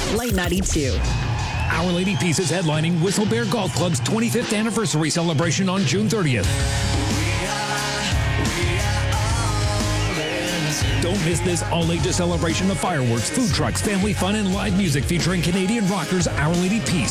Light 92. Our Lady Peace is headlining Whistle Bear Golf Club's 25th anniversary celebration on June 30th. Don't miss this all-ages celebration of fireworks, food trucks, family fun, and live music featuring Canadian rockers Our Lady Peace.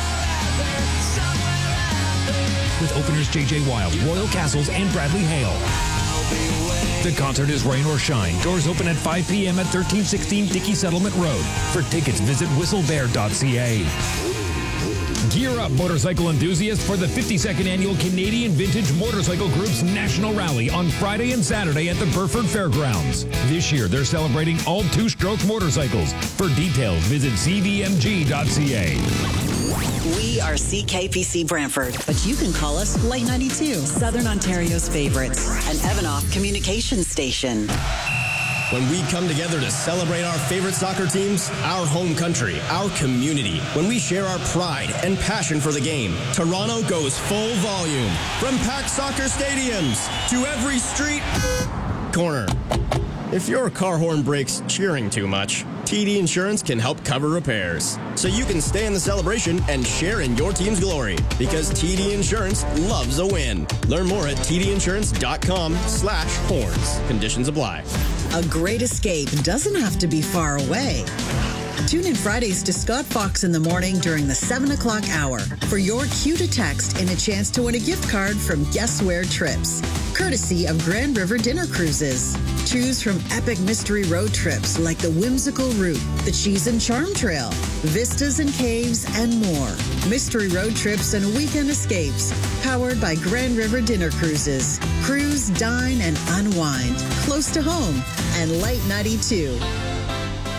With openers J.J. Wild, Royal Castles, and Bradley Hale. The concert is rain or shine. Doors open at 5 p.m. at 1316 Dickey Settlement Road. For tickets, visit whistlebear.ca. Gear up, motorcycle enthusiasts, for the 52nd Annual Canadian Vintage Motorcycle Group's National Rally on Friday and Saturday at the Burford Fairgrounds. This year, they're celebrating all two-stroke motorcycles. For details, visit cvmg.ca. We are CKPC Brantford, but you can call us Light 92, Southern Ontario's favorites, an Evanoff communication station. When we come together to celebrate our favorite soccer teams, our home country, our community, when we share our pride and passion for the game, Toronto goes full volume. From packed soccer stadiums to every street corner. If your car horn breaks cheering too much, TD Insurance can help cover repairs. So you can stay in the celebration and share in your team's glory. Because TD Insurance loves a win. Learn more at tdinsurance.com/horns. Conditions apply. A great escape doesn't have to be far away. Tune in Fridays to Scott Fox in the morning during the 7 o'clock hour for your cue to text and a chance to win a gift card from Guess Where Trips, courtesy of Grand River Dinner Cruises. Choose from epic mystery road trips like the Whimsical Route, the Cheese and Charm Trail, vistas and caves, and more. Mystery road trips and weekend escapes, powered by Grand River Dinner Cruises. Cruise, dine, and unwind close to home. And Light 92.